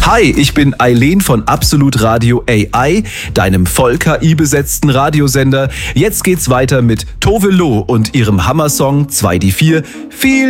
Hi, ich bin Eileen von Absolut Radio AI, deinem voll KI-besetzten Radiosender. Jetzt geht's weiter mit Tove Lo und ihrem Hammersong 2die 4. Viel